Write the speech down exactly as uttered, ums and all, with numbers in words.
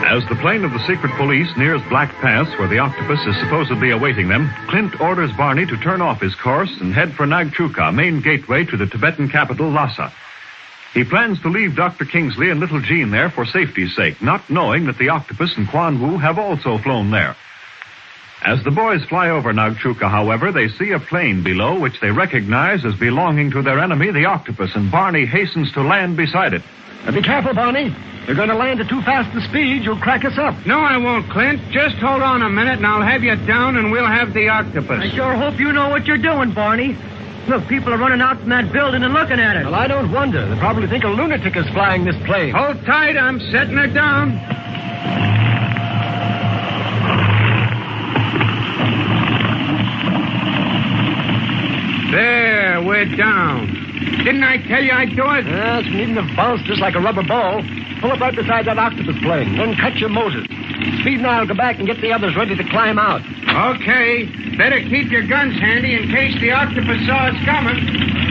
As the plane of the secret police nears Black Pass, where the octopus is supposedly awaiting them, Clint orders Barney to turn off his course and head for Nagchuka, main gateway to the Tibetan capital, Lhasa. He plans to leave Doctor Kingsley and little Jean there for safety's sake, not knowing that the octopus and Quan Wu have also flown there. As the boys fly over Nagchuka, however, they see a plane below which they recognize as belonging to their enemy, the octopus, and Barney hastens to land beside it. Now be careful, Barney. You're going to land at too fast a speed. You'll crack us up. No, I won't, Clint. Just hold on a minute, and I'll have you down, and we'll have the octopus. I sure hope you know what you're doing, Barney. Look, people are running out from that building and looking at it. Well, I don't wonder. They probably think a lunatic is flying this plane. Hold tight. I'm setting her down. There, we're down. Didn't I tell you I'd do it? Yes, you needn't have bounced just like a rubber ball. Pull up right beside that octopus plane, then cut your motors. Speed and I'll go back and get the others ready to climb out. Okay. Better keep your guns handy in case the octopus saw us coming.